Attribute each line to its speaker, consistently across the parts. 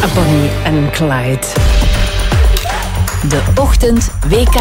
Speaker 1: Bonnie en Clyde. De Ochtend WK.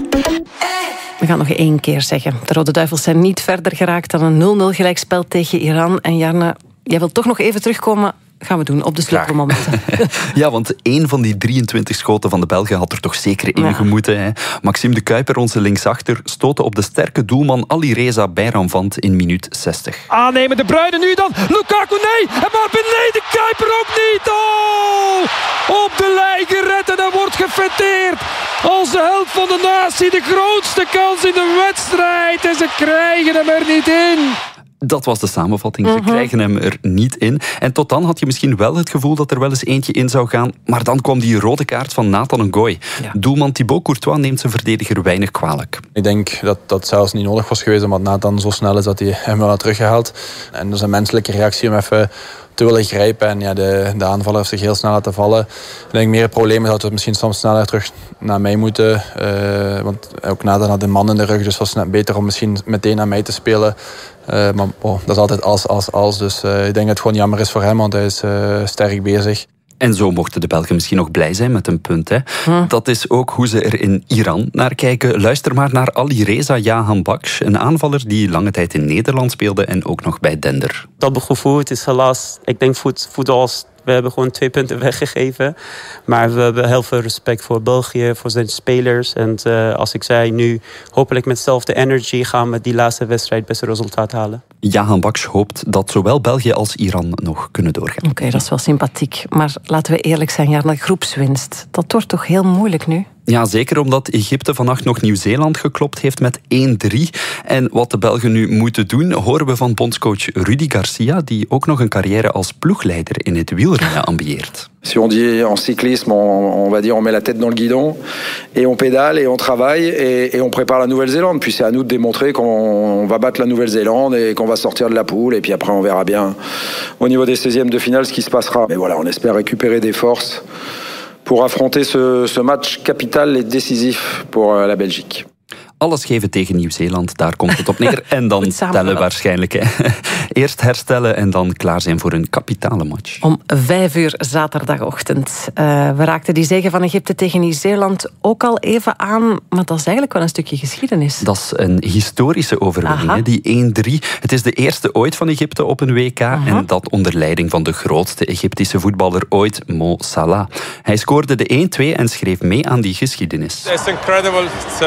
Speaker 1: We gaan nog 1 keer zeggen. De Rode Duivels zijn niet verder geraakt dan een 0-0 gelijkspel tegen Iran. En Jarne, jij wilt toch nog even terugkomen. Gaan we doen, op de sleutelmomenten.
Speaker 2: Ja, want 1 van die 23 schoten van de Belgen had er toch zeker in gemoeten. Hè? Maxime de Cuyper, onze linksachter, stootte op de sterke doelman Alireza Bayramvand in minuut 60.
Speaker 3: Aannemen, De Bruyne nu dan. Lukaku, nee. En Marvin, nee, de Cuyper ook niet. Oh! Op de lijn gered en hij wordt gefeteerd. Onze held van de natie, de grootste kans in de wedstrijd. En ze krijgen hem er niet in.
Speaker 2: Dat was de samenvatting. Ze krijgen hem er niet in. En tot dan had je misschien wel het gevoel dat er wel eens eentje in zou gaan. Maar dan kwam die rode kaart van Nathan Ngoy. Ja. Doelman Thibaut Courtois neemt zijn verdediger weinig kwalijk.
Speaker 4: Ik denk dat dat zelfs niet nodig was geweest, omdat Nathan zo snel is dat hij hem wel had teruggehaald. En dat is een menselijke reactie om even te willen grijpen. En ja, de aanvaller heeft zich heel snel laten vallen. Ik denk meer het probleem is dat we misschien soms sneller terug naar mij moeten. Want ook Nathan had een man in de rug, dus het was net beter om misschien meteen naar mij te spelen. Maar dat is altijd als. Dus ik denk dat het gewoon jammer is voor hem, want hij is sterk bezig.
Speaker 2: En zo mochten de Belgen misschien nog blij zijn met een punt. Hè. Dat is ook hoe ze er in Iran naar kijken. Luister maar naar Alireza Jahanbakhsh, een aanvaller die lange tijd in Nederland speelde en ook nog bij Dender.
Speaker 5: Dat gevoel, het is helaas, ik denk voetbal, we hebben gewoon 2 punten weggegeven. Maar we hebben heel veel respect voor België, voor zijn spelers. En als ik zei, nu hopelijk met dezelfde energy gaan we die laatste wedstrijd het beste resultaat halen.
Speaker 2: Jahanbakhsh hoopt dat zowel België als Iran nog kunnen doorgaan.
Speaker 1: Oké, dat is wel sympathiek. Maar laten we eerlijk zijn, Jarno, groepswinst. Dat wordt toch heel moeilijk nu?
Speaker 2: Ja, zeker omdat Egypte vannacht nog Nieuw-Zeeland geklopt heeft met 1-3. En wat de Belgen nu moeten doen, horen we van bondscoach Rudy Garcia, die ook nog een carrière als ploegleider in het wielrennen ambieert.
Speaker 6: Si on dit en cyclisme, on va dire on met la tête dans le guidon et on pédale et on travaille et on prépare la Nouvelle-Zélande. Puis c'est à nous de démontrer qu'on va battre la Nouvelle-Zélande et qu'on va sortir de la poule. Et puis après on verra bien au niveau des 16e de finale ce qui se passera. Mais voilà, on espère récupérer des forces pour affronter ce match capital et décisif pour la Belgique.
Speaker 2: Alles geven tegen Nieuw-Zeeland, daar komt het op neer. En dan tellen waarschijnlijk. Hè. Eerst herstellen en dan klaar zijn voor een kapitale match.
Speaker 1: Om 5:00 zaterdagochtend. We raakten die zege van Egypte tegen Nieuw-Zeeland ook al even aan. Maar dat is eigenlijk wel een stukje geschiedenis.
Speaker 2: Dat is een historische overwinning, hè, die 1-3. Het is de eerste ooit van Egypte op een WK. En dat onder leiding van de grootste Egyptische voetballer ooit, Mo Salah. Hij scoorde de 1-2 en schreef mee aan die geschiedenis.
Speaker 7: It's incredible.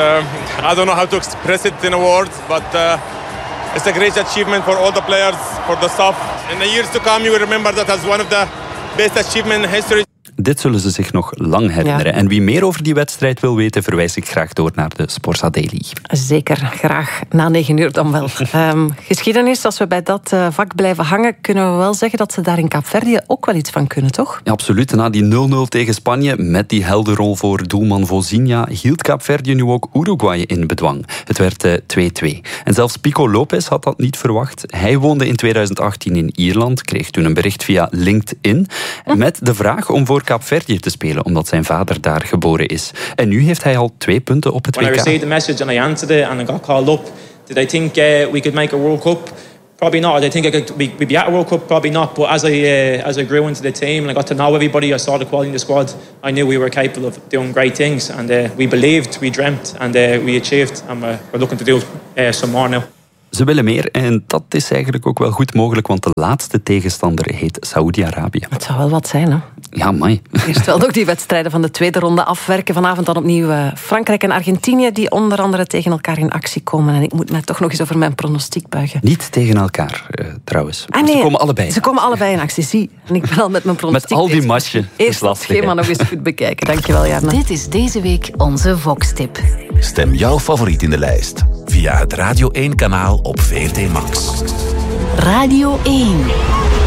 Speaker 7: I don't know how to express it in a word, but it's a great achievement for all the players, for the staff. In the years to come, you will remember that as one of the best achievements in history.
Speaker 2: Dit zullen ze zich nog lang herinneren. Ja. En wie meer over die wedstrijd wil weten, verwijs ik graag door naar de Sporza Daily.
Speaker 1: Zeker, graag. Na 9:00 dan wel. Geschiedenis, als we bij dat vak blijven hangen, kunnen we wel zeggen dat ze daar in Kaapverdië ook wel iets van kunnen, toch?
Speaker 2: Ja, absoluut. Na die 0-0 tegen Spanje, met die heldenrol voor doelman Vozinha, hield Kaapverdië nu ook Uruguay in bedwang. Het werd 2-2. En zelfs Pico Lopez had dat niet verwacht. Hij woonde in 2018 in Ierland, kreeg toen een bericht via LinkedIn, met de vraag om voor Kaapverdië te spelen, omdat zijn vader daar geboren is. En nu heeft hij al 2 punten op het WK.
Speaker 8: When I received the message and I answered it and I got called up, did I think we could make a World Cup? Probably not. I think we'd be at a World Cup, probably not. But as I grew into the team and I got to know everybody, I saw the quality in the squad, I knew we were capable of doing great things. And we believed, we dreamt and we achieved. And we're looking to do some more now.
Speaker 2: Ze willen meer en dat is eigenlijk ook wel goed mogelijk, want de laatste tegenstander heet Saoedi-Arabië.
Speaker 1: Het zou wel wat zijn, hè?
Speaker 2: Ja, amai.
Speaker 1: Eerst wel nog die wedstrijden van de tweede ronde afwerken. Vanavond dan opnieuw Frankrijk en Argentinië, die onder andere tegen elkaar in actie komen. En ik moet mij toch nog eens over mijn pronostiek buigen.
Speaker 2: Niet tegen elkaar, trouwens.
Speaker 1: Nee,
Speaker 2: ze komen allebei.
Speaker 1: Ze komen allebei in actie, zie. En ik ben al met mijn pronostiek.
Speaker 2: Met al die matchen.
Speaker 1: Eerst dat schema nog eens goed bekijken. Dankjewel, Jarno.
Speaker 9: Dit is deze week onze Vox-tip.
Speaker 10: Stem jouw favoriet in de lijst via het Radio 1-kanaal op VRT Max.
Speaker 9: Radio 1.